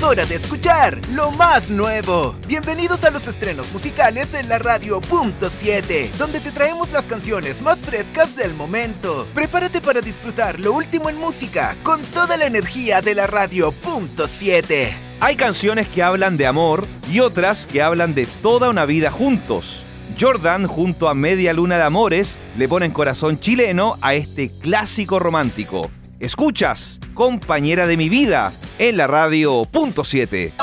hora de escuchar lo más nuevo. Bienvenidos a los estrenos musicales en la Radio Punto 7, donde te traemos las canciones más frescas del momento. Prepárate para disfrutar lo último en música con toda la energía de la Radio Punto 7. Hay canciones que hablan de amor y otras que hablan de toda una vida juntos. Jordan junto a Media Luna de Amores le ponen corazón chileno a este clásico romántico. Escuchas Compañera de mi vida en la Radio Punto 7.